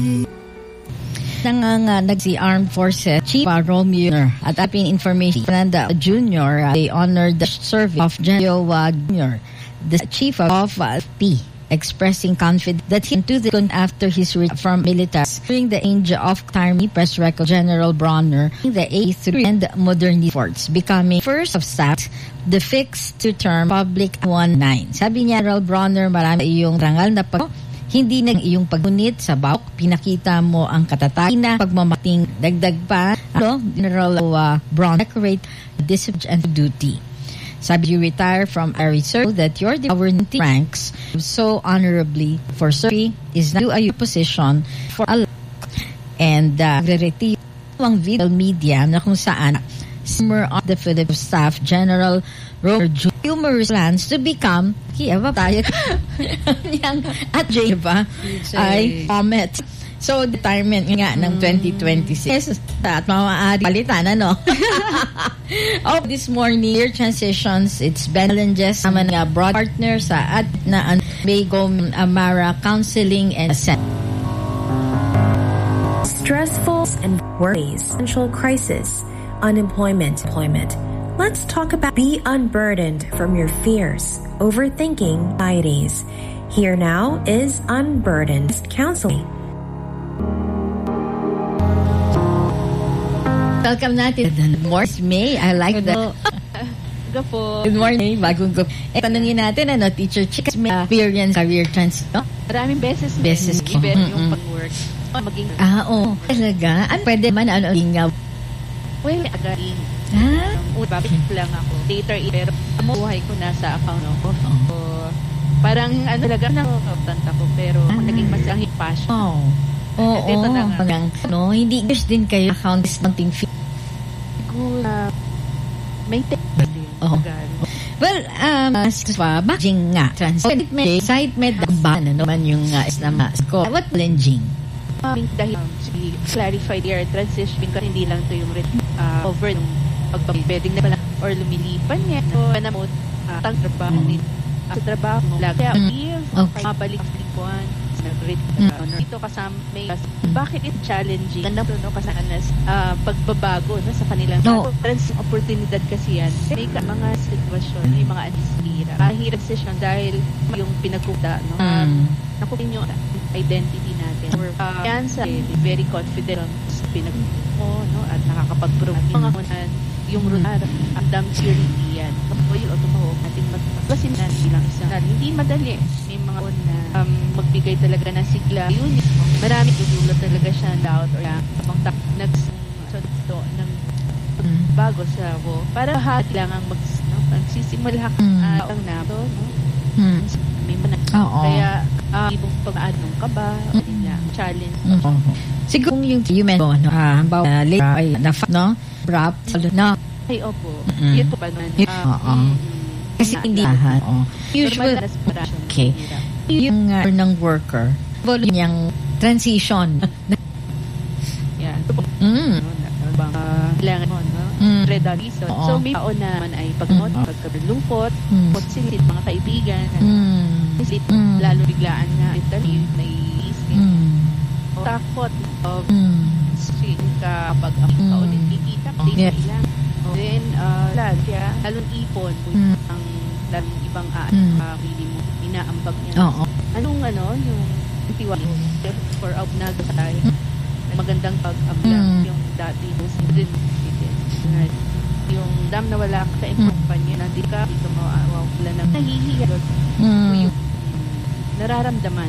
Si Armed Forces Chief Romeo at aping information Fernanda Jr. They honored the service of General Jr., the Chief of P, expressing confidence that he to the after his return from military during the age of Army press record General Bronner the A3 and modern efforts becoming first of staff the fixed to term public 19. Sabi niya General Bronner, marami iyong rangal na hindi na iyong pagunit sa bawak, pinakita mo ang katatagan na pagmamating dagdag pa, General Brown decorate discipline and duty. Sabi you retire from a reserve that your department ranks so honorably for serving is now a position for a and re-retire ang video media na kung saan summer of the Philippine Staff General Robert humorous plans to become Kiev tayo at Java ay comment. So, retirement nga ng 2026. At maaari palitan, this morning, year transitions, it's challenges naman nga broad partner sa at na Bago Amara Counseling and Assent. Stressful and worries, financial crisis, unemployment. Let's talk about be unburdened from your fears, overthinking, anxieties. Here now is Unburdened Counseling. Welcome natin. Good morning, May. I like that. Good morning. Bagong go. Tanungin natin, Teacher Chicks, may experience career trans, no? Maraming beses yung pag-work. Maging... Talaga? Pwede man, Well, agaling. Babalik lang ako. Later, pero buhay ko nasa account ko. So, parang talaga nakakaptanta ko, pero naging mas ang passion. Hindi gusto din kayo account something fee. Siguro, may Well, bakit nga, excitement, ba naman yung ko. What challenging? Dahil clarify their transition kasi hindi lang to yung over ng pagpapeding na pala or lumilipan niya. So, tang trabaho sa trabaho mo. Kaya, mabalik likuan, ito kasama may bakit it's challenging kasama pagbabago sa kanilang oportunidad kasi yan may mga sitwasyon may mga anisira kahit decision dahil yung pinagkuda nakunin yung identity natin yan sa very confident at nakakapag-prove mga yung runar ang dam theory yan yung automaho ating magpasin na bilang isang hindi madali may mga na magbigay talaga ng sigla yun marami dudulot talaga siya doubt or nagsunod ng bago sa ako para lahat lang ang magsisimula ang nabo may kaya ibang pag-anong ka ba challenge siguro yung mention later ay wrap ay opo yun po ba kasi hindi usual okay yung ng worker yung transition kailangan mo redaliso so may taon naman ay pagkalungkot pagsilit mga kaibigan lalo biglaan nga interview na iisip takot of ka pag ulit kikita lang then lalong ipon ang lalong ibang pili mo inaambag niya anong yung tiwala for out na tayo magandang pag-ambag yung dati yung dam na wala ka sa kumpanya na di ka dito mawawala na nahihiya yung nararamdaman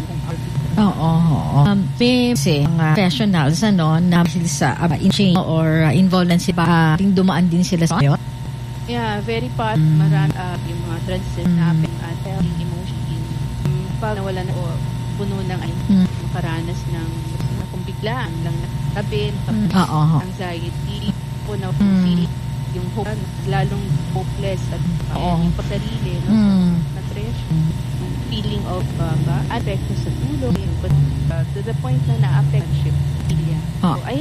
kasi mga professionals na sa in-change or involved sila dumaan din sila sa yun very marami yung mga transit na happen at emotion pag nawala na puno ng makaranas ng kung biglaan lang natabin anxiety puno yung hope lalong hopeless at yung pagsarili na-pressure feeling of apekto sa tulog to the point na na-affect so